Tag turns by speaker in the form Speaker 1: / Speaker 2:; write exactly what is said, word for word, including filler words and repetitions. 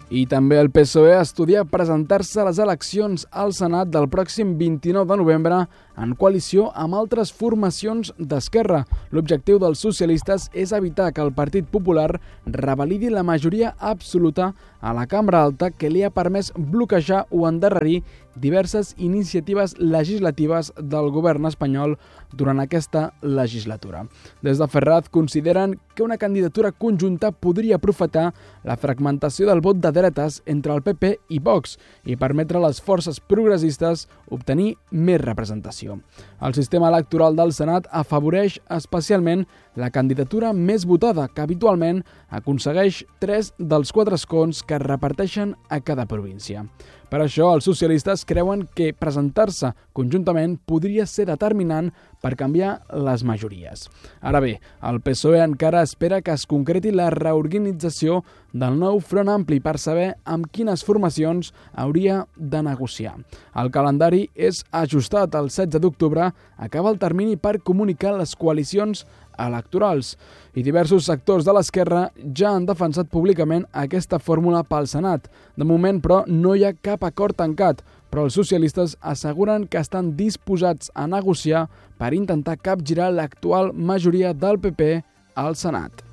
Speaker 1: I també el P S O E estudia presentar-se a les eleccions al Senat del pròxim vint-i-nou de novembre en coalició amb altres formacions d'esquerra. L'objectiu dels socialistes és evitar que el Partit Popular revalidi la majoria absoluta a la Cambra Alta que li ha permès bloquejar o endarrerir diverses iniciatives legislatives del govern espanyol durant aquesta legislatura. Des de Ferraz consideren que una candidatura conjunta podria aprofitar la fragmentació del vot de dretes entre el P P i Vox i permetre a les forces progressistes obtenir més representació. El sistema electoral del Senat afavoreix especialment la candidatura més votada, que habitualment aconsegueix tres dels quatre escons que es reparteixen a cada província. Per això, els socialistes creuen que presentar-se conjuntament podria ser determinant per canviar les majories. Ara bé, el P S O E encara espera que es concreti la reorganització del nou Front Ampli per saber amb quines formacions hauria de negociar. El calendari és ajustat. El setze d'octubre acaba el termini per comunicar les coalicions electorals i diversos sectors de l'esquerra ja han defensat públicament aquesta fórmula pel Senat. De moment, però, no hi ha cap acord tancat, però els socialistes asseguren que estan disposats a negociar per intentar capgirar l'actual majoria del P P al Senat.